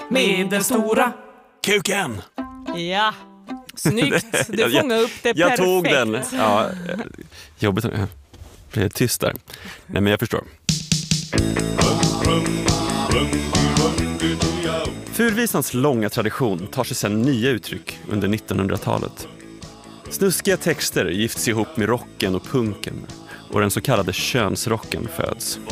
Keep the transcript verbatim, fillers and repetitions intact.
med den stora kuken. Ja, snyggt. Du Jag- fångade upp det Jag perfekt. tog den. Ja, jobbigt. Blev jag tyst där? Nej, men jag förstår. Furvisans långa tradition tar sig sedan nya uttryck under nittonhundratalet. Snuskiga texter gifts ihop med rocken och punken och den så kallade könsrocken föds.